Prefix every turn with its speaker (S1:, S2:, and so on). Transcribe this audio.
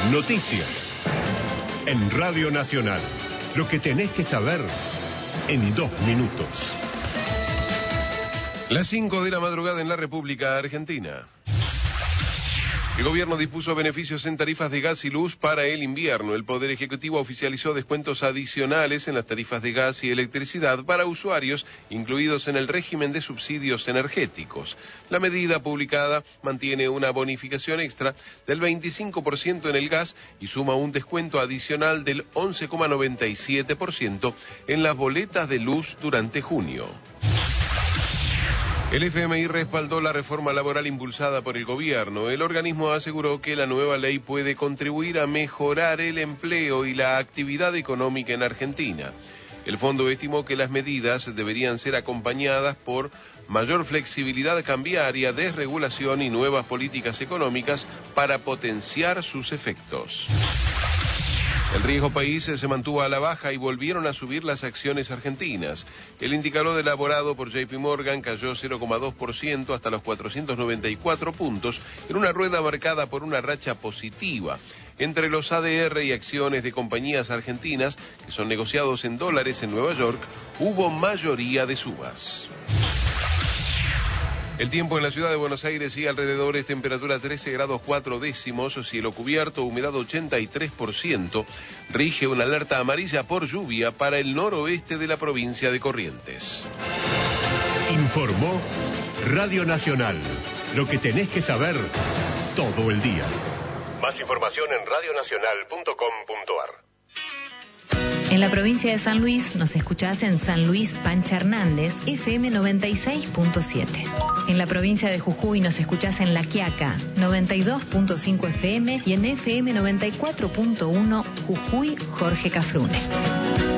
S1: Noticias. En Radio Nacional. Lo que tenés que saber en 2 minutos.
S2: Las 5 de la madrugada en la República Argentina. El gobierno dispuso beneficios en tarifas de gas y luz para el invierno. El Poder Ejecutivo oficializó descuentos adicionales en las tarifas de gas y electricidad para usuarios incluidos en el régimen de subsidios energéticos. La medida publicada mantiene una bonificación extra del 25% en el gas y suma un descuento adicional del 11,97% en las boletas de luz durante junio. El FMI respaldó la reforma laboral impulsada por el gobierno. El organismo aseguró que la nueva ley puede contribuir a mejorar el empleo y la actividad económica en Argentina. El fondo estimó que las medidas deberían ser acompañadas por mayor flexibilidad cambiaria, desregulación y nuevas políticas económicas para potenciar sus efectos. El riesgo país se mantuvo a la baja y volvieron a subir las acciones argentinas. El indicador elaborado por JP Morgan cayó 0,2% hasta los 494 puntos en una rueda marcada por una racha positiva. Entre los ADR y acciones de compañías argentinas que son negociados en dólares en Nueva York, hubo mayoría de subas. El tiempo en la ciudad de Buenos Aires y alrededores, temperatura 13 grados 4 décimos, cielo cubierto, humedad 83%, rige una alerta amarilla por lluvia para el noroeste de la provincia de Corrientes.
S1: Informó Radio Nacional. Lo que tenés que saber todo el día. Más información en radionacional.com.ar.
S3: En la provincia de San Luis nos escuchás en San Luis Pancha Hernández, FM 96.7. En la provincia de Jujuy nos escuchás en La Quiaca, 92.5 FM y en FM 94.1 Jujuy Jorge Cafrune.